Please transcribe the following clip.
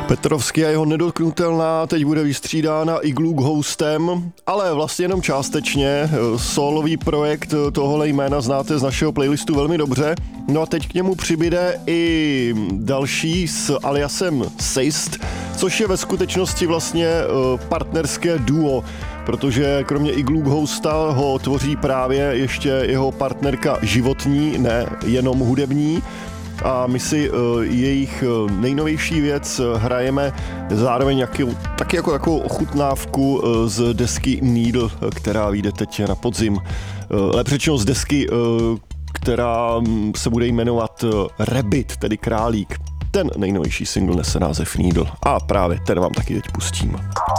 Petrovský a jeho Nedotknutelná teď bude vystřídána Igloo Hostem, ale vlastně jenom částečně. Sólový projekt tohohle jména znáte z našeho playlistu velmi dobře. No a teď k němu přibyde i další s aliasem Seist, což je ve skutečnosti vlastně partnerské duo, protože kromě Igloo Hosta ho tvoří právě ještě jeho partnerka životní, ne jenom hudební. A my si jejich nejnovější věc hrajeme zároveň taky jako takovou ochutnávku z desky Needle, která vyjde teď na podzim. Lépe řečeno z desky, která se bude jmenovat Rabbit, tedy králík. Ten nejnovější single nese název Needle a právě ten vám taky teď pustím.